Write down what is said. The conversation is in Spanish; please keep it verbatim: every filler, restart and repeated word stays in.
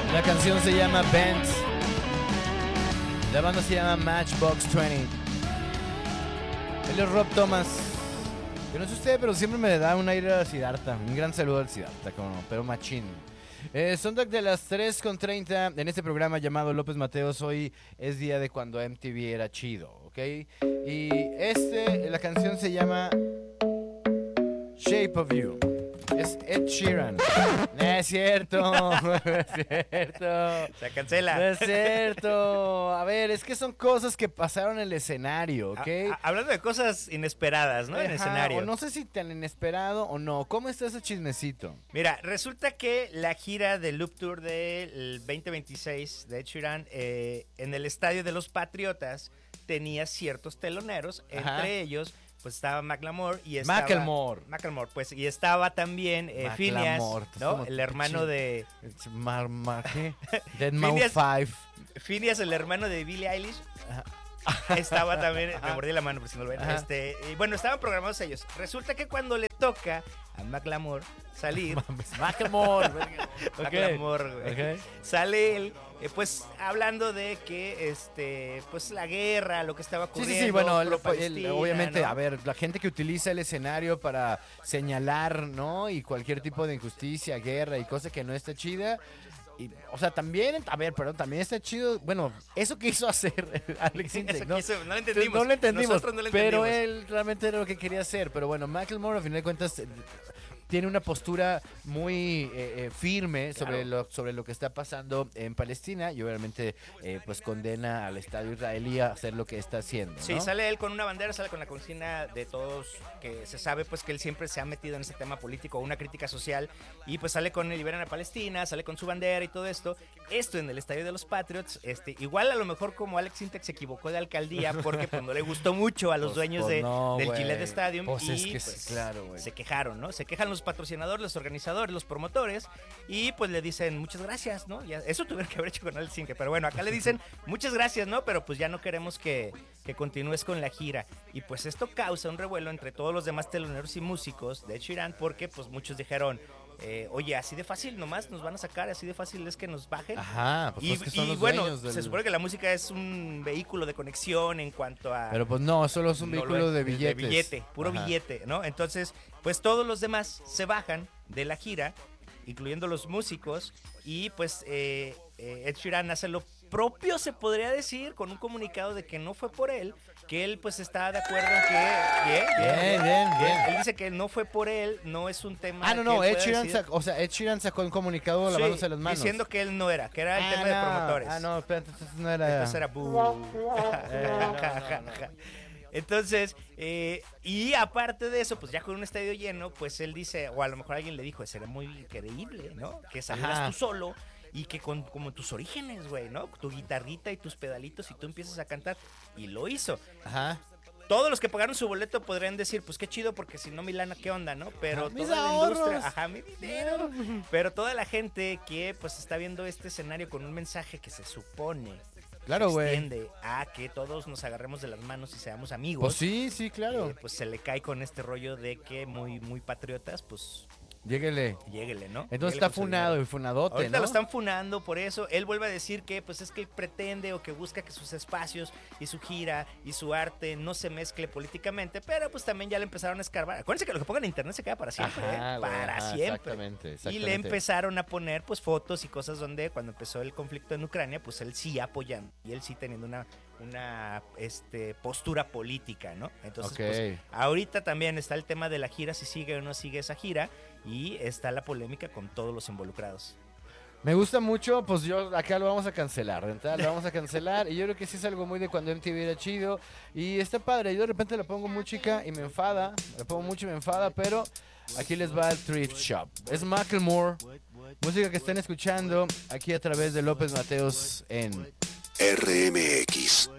La canción se llama Bent. La banda se llama Matchbox veinte. Él es Rob Thomas. Yo no sé usted, pero siempre me da un aire a Siddhartha. Un gran saludo al Siddhartha, como no, pero machín. Eh, Sondag de las tres con treinta en este programa llamado López Mateos. Hoy es día de cuando M T V era chido, ¿ok? Y este, la canción se llama Shape of You. Es Ed Sheeran. No es cierto, no es cierto. Se cancela. No es cierto. A ver, es que son cosas que pasaron en el escenario, ¿ok? A, a, hablando de cosas inesperadas, ¿no? Ajá, en el escenario. O no sé si tan inesperado o no. ¿Cómo está ese chismecito? Mira, resulta que la gira del Loop Tour del veinte veintiséis de Ed Sheeran eh, en el Estadio de los Patriotas tenía ciertos teloneros, Ajá. entre ellos pues estaba Macklemore y estaba Macklemore. Macklemore, pues y estaba también eh, Phineas, ¿no? El hermano de Mar, Mar, ¿qué? Deadmau five. Phineas, el hermano de Billie Eilish. Estaba también, me mordí la mano por si no lo ven. Este, y bueno, estaban programados ellos. Resulta que cuando le toca a Macklemore salir, Macklemore, Macklemore, güey, okay. Sale él, eh, pues hablando de que, este, pues la guerra, lo que estaba ocurriendo. Sí, sí, sí, bueno, el, el, obviamente, ¿no? A ver, la gente que utiliza el escenario para señalar, ¿no? Y cualquier tipo de injusticia, guerra y cosa que no esté chida. Y, o sea, también, a ver, perdón, también está chido. Bueno, eso que hizo hacer Alex Intec, ¿no? Quiso, no lo entendimos. No lo entendimos, Nosotros no lo pero entendimos. él realmente era lo que quería hacer. Pero bueno, Macklemore, a final de cuentas, tiene una postura muy eh, eh, firme sobre, claro. lo, sobre lo que está pasando en Palestina y obviamente eh, pues condena al Estado israelí a hacer lo que está haciendo, ¿no? Sí, sale él con una bandera, sale con la consigna de todos, que se sabe pues que él siempre se ha metido en ese tema político, una crítica social, y pues sale con el Liberan a Palestina, sale con su bandera y todo esto. Esto en el Estadio de los Patriots, este, igual a lo mejor como Alex Intec se equivocó de alcaldía porque pues no le gustó mucho a los pues, dueños pues de, no, del güey. Gillette Stadium Pues y es que pues, sí, claro, güey. Se quejaron, ¿no? Se quejan los patrocinadores, los organizadores, los promotores y pues le dicen muchas gracias, ¿no? Ya, eso tuvieron que haber hecho con Alex Intec, pero bueno, acá le dicen muchas gracias, ¿no? Pero pues ya no queremos que, que continúes con la gira y pues esto causa un revuelo entre todos los demás teloneros y músicos de Ed Sheeran porque pues muchos dijeron Eh, oye, así de fácil nomás nos van a sacar, así de fácil es que nos bajen. Ajá, pues y, es que son y los bueno, dueños del... se supone que la música es un vehículo de conexión en cuanto a... Pero pues no, solo es un no vehículo es, de billetes. De billete, puro Ajá. billete, ¿no? Entonces, pues todos los demás se bajan de la gira, incluyendo los músicos, y pues eh, eh, Ed Sheeran hace lo propio, se podría decir, con un comunicado de que no fue por él, que él pues está de acuerdo en que... Bien, bien, Bien, bien, bien. Él dice que no fue por él, no es un tema... Ah, no, que no, él Ed pueda Sheeran, decidir. sacó, o sea, Ed Sheeran sacó un comunicado Sí, lavándose las manos. diciendo que él no era, que era el ah, tema no. de promotores. Ah, no, espérate, entonces no era... Entonces era bu. Entonces, eh, y aparte de eso, pues ya con un estadio lleno, pues él dice, o a lo mejor alguien le dijo, será muy increíble, ¿no? Que salieras Ajá. tú solo y que con como tus orígenes, güey, ¿no? Tu guitarrita y tus pedalitos y tú empiezas a cantar. Y lo hizo. Ajá. Todos los que pagaron su boleto podrían decir, pues qué chido, porque si no, Milana, ¿qué onda, no? Pero Ah, mis toda la ahorros. industria, ajá, mi dinero. Pero toda la gente que pues está viendo este escenario con un mensaje que se supone Claro, güey. extiende a que todos nos agarremos de las manos y seamos amigos. Pues sí, sí, claro. eh, pues se le cae con este rollo de que muy, muy patriotas, pues Lléguele. lléguele, ¿no? Entonces Lléguele está con su funado dinero. y funadote, Ahorita ¿no? lo están funando por eso. Él vuelve a decir que pues es que él pretende o que busca que sus espacios y su gira y su arte no se mezcle políticamente, pero pues también ya le empezaron a escarbar. Acuérdense que lo que pongan en internet se queda para siempre, Ajá, ¿eh? güey, Para ajá, siempre. exactamente, Y exactamente. le empezaron a poner pues fotos y cosas donde cuando empezó el conflicto en Ucrania, pues él sí apoyando y él sí teniendo una una este postura política, ¿no? Entonces, Ok. pues ahorita también está el tema de la gira, si sigue o no sigue esa gira, y está la polémica con todos los involucrados. Me gusta mucho, pues yo acá lo vamos a cancelar, de entrada lo vamos a cancelar y yo creo que sí es algo muy de cuando M T V era chido y está padre, yo de repente la pongo muy chica y me enfada, la pongo mucho y me enfada, pero aquí les va el Thrift Shop. Es Macklemore, música que están escuchando aquí a través de López Mateos en R M X.